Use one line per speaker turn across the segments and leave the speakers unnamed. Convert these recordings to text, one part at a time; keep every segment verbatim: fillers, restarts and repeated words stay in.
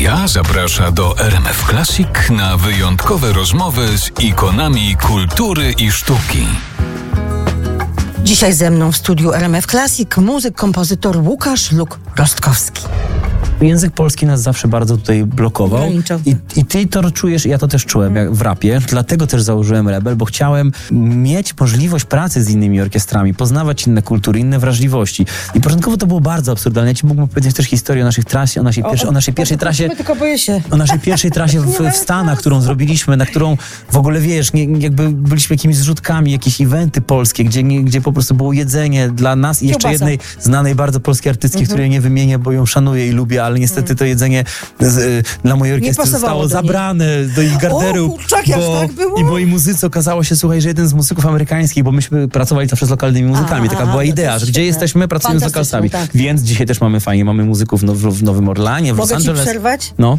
Kaja zaprasza do R M F Classic na wyjątkowe rozmowy z ikonami kultury i sztuki.
Dzisiaj ze mną w studiu R M F Classic muzyk, kompozytor Łukasz Luk-Rostkowski.
Język polski nas zawsze bardzo tutaj blokował I, i ty to czujesz, ja to też czułem jak w rapie, dlatego też założyłem Rebel, bo chciałem mieć możliwość pracy z innymi orkiestrami, poznawać inne kultury, inne wrażliwości. I początkowo to było bardzo absurdalne. Ja ci mógłbym powiedzieć też historię o naszej trasie, o naszej, pierwszej, o, o naszej pierwszej trasie,
tylko boję się.
o naszej pierwszej trasie w, w Stanach, którą zrobiliśmy, na którą w ogóle, wiesz, nie, jakby byliśmy jakimiś zrzutkami, jakieś eventy polskie, gdzie, nie, gdzie po prostu było jedzenie dla nas i jeszcze
Kiełbasa.
jednej znanej bardzo polskiej artystki, mhm. której nie wymienię, bo ją szanuję i lubię, ale niestety to jedzenie z, y, dla mojej orkiestry zostało do zabrane do ich garderu.
O, kurczak, bo, tak było?
I mojej muzyce okazało się, słuchaj, że jeden z muzyków amerykańskich, bo myśmy pracowali zawsze z lokalnymi muzykami, a, taka była idea, że gdzie jesteśmy, pracujemy z lokalsami. Tak. Więc dzisiaj też mamy fajnie, mamy muzyków now, w Nowym Orlanie, w
Mogę
Los Angeles.
Ci przerwać?
No.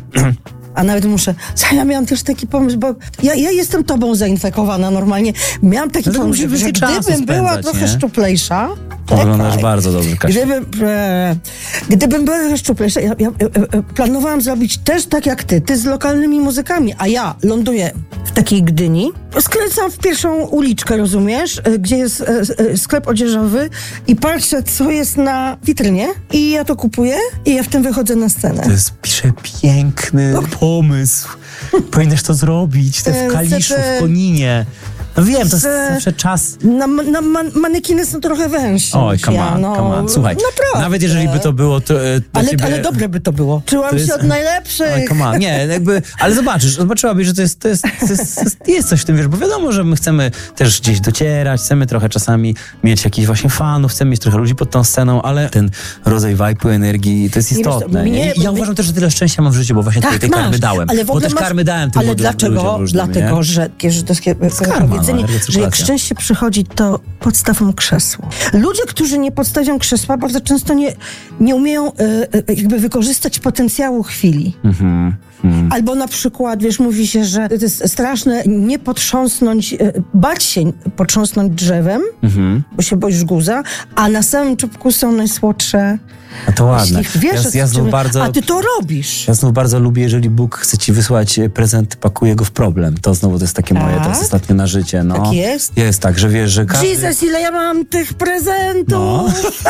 A nawet muszę. Ja miałam też taki pomysł, bo ja, ja jestem tobą zainfekowana normalnie. Miałam taki
no
pomysł, że gdybym spędzać, była nie? trochę szczuplejsza.
Wyglądasz bardzo dobrze, Kasia.
Gdybym, e, gdybym była trochę szczuplejsza, ja, ja e, planowałam zrobić też tak jak ty, ty z lokalnymi muzykami, a ja ląduję w takiej Gdyni, skręcam w pierwszą uliczkę, rozumiesz, gdzie jest e, e, sklep odzieżowy i patrzę, co jest na witrynie i ja to kupuję i ja w tym wychodzę na scenę.
To jest piękny no. pomysł. Powinnaś to zrobić, te w Kaliszu, w Koninie. No wiem, to jest zawsze czas.
Na, na man, manekiny są trochę węższe.
Oj, come on, ja, no, come on. Słuchaj, naprawdę. Nawet jeżeli by to było... To, to
ale,
ciebie...
ale dobre by to było. Czułam to jest... się od najlepszych.
Oj, come on. Nie, jakby... Ale zobaczysz, zobaczyłabyś, że to jest, to, jest, to jest... Jest coś w tym, wiesz, bo wiadomo, że my chcemy też gdzieś docierać, chcemy trochę czasami mieć jakichś właśnie fanów, chcemy mieć trochę ludzi pod tą sceną, ale ten rodzaj vibe'u, energii, to jest istotne. Nie, nie? I ja uważam też, że tyle szczęścia mam w życiu, bo właśnie
tak,
tej
masz,
karmy dałem.
Ale
bo też
masz,
karmy dałem tym
ale dlaczego?
różnym,
Dlatego,
nie?
że żydowskie powiedzenie, że jak szczęście przychodzi, to podstawią krzesło. Ludzie, którzy nie podstawią krzesła, bardzo często nie, nie umieją e, jakby wykorzystać potencjału chwili. Mhm. Hmm. Albo na przykład, wiesz, mówi się, że to jest straszne nie potrząsnąć, bać się potrząsnąć drzewem, mhm. bo się boisz guza, a na samym czubku są najsłodsze.
A to ładne.
Wiesz,
ja, ja znów bardzo,
a ty to robisz.
Ja znów bardzo lubię, jeżeli Bóg chce ci wysłać prezent, pakuje go w problem. To znowu to jest takie moje, to jest ostatnio na życie. No.
Tak jest?
Jest tak, że wiesz, że każdy...
Jesus, ile ja mam tych prezentów! No.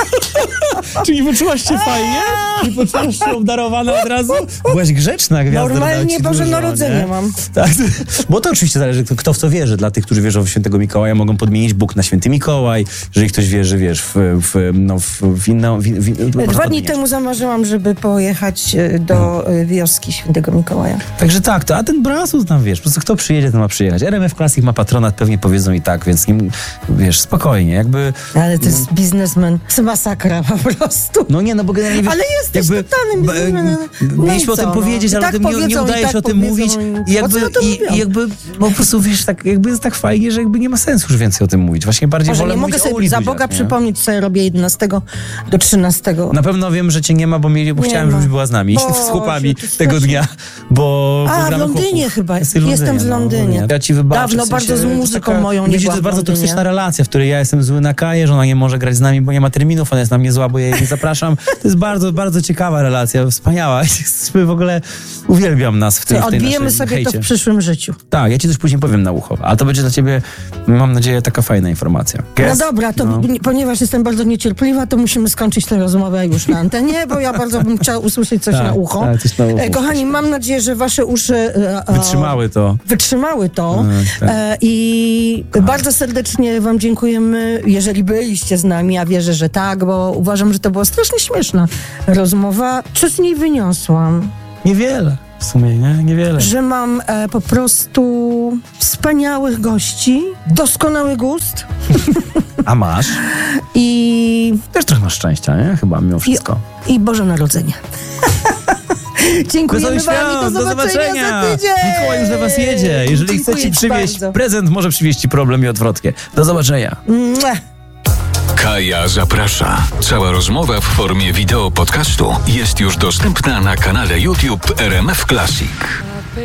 Czyli poczułaś się fajnie? I poczułaś się obdarowana od razu? Byłaś grzeczna, gwiazda.
Normalnie Boże Narodzenie mam.
Tak, bo to oczywiście zależy, kto w co wierzy. Dla tych, którzy wierzą w świętego Mikołaja, mogą podmienić Bóg na święty Mikołaj. Jeżeli ktoś wierzy, wiesz, w, w, no, w, w inną... W, w,
Dwa dni temu zamarzyłam, żeby pojechać do wioski świętego Mikołaja.
Także tak, to, a ten Brasus tam, wiesz, po prostu kto przyjedzie, to ma przyjechać. R M F Classic ma patronat, pewnie powiedzą i tak, więc nie, wiesz, spokojnie, jakby...
Ale to jest biznesmen, to jest masakra po prostu.
No nie, no bo generalnie... Wiesz,
ale jesteś jakby, totalnym biznesmenem. No
mieliśmy o tym powiedzieć, no. ale tak o tym nie, nie udaje się o tym mówić. I jakby, i, i jakby no, po prostu, wiesz, tak, jakby jest tak fajnie, że jakby nie ma sensu już więcej o tym mówić. Właśnie bardziej
Może
wolę
nie
mówić
mogę sobie
o ulicy,
za Boga
nie?
przypomnieć, co ja robię jedenastego do trzynastego.
Na pewno wiem, że cię nie ma, bo, mieli, bo chciałem, ma. żebyś była z nami, Boże, z chłopami tego dnia, bo...
A, w Londynie chłopów. chyba. W Londynie, Jestem w Londynie. No,
ja ci wybaczę.
Dawno
w sensie,
bardzo z muzyką taka, moją nie
wiecie, to jest bardzo toksyczna relacja, w której ja jestem zły na Kaję, że ona nie może grać z nami, bo nie ma terminów, ona jest na mnie zła, bo ja jej nie zapraszam. To jest bardzo, bardzo ciekawa relacja, wspaniała. W ogóle uwielbiam nas w tym, w tej
Odbijemy sobie hejcie. to w przyszłym życiu.
Tak, ja ci coś później powiem na ucho, a to będzie dla ciebie, mam nadzieję, taka fajna informacja.
Guess? No dobra, to no. ponieważ jestem bardzo niecierpliwa, to musimy skończyć tę rozmowę już na antenie, bo ja bardzo bym chciała usłyszeć coś, tak, na, ucho.
Tak, coś na ucho.
Kochani, mam nadzieję, że wasze uszy e,
wytrzymały to.
Wytrzymały to tak, tak. E, i Kochani. bardzo serdecznie wam dziękujemy, jeżeli byliście z nami, a wierzę, że tak, bo uważam, że to była strasznie śmieszna rozmowa. Co z niej wyniosłam?
Niewiele. W sumie, nie? Niewiele.
Że mam e, po prostu wspaniałych gości, doskonały gust.
A masz?
I...
Też trochę masz szczęścia, nie? Chyba mimo wszystko.
I, i Boże Narodzenie. Dziękujemy wam i do zobaczenia, do zobaczenia za tydzień.
Mikołaj już do was jedzie. Jeżeli Dziękuję chce ci przywieźć bardzo. prezent, może przywieźć ci problem i odwrotnie. Do zobaczenia.
Mua.
Kaja zaprasza. Cała rozmowa w formie wideo podcastu jest już dostępna na kanale YouTube R M F Classic.